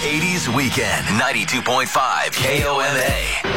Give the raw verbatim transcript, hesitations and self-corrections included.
eighties Weekend, ninety-two point five K O M A.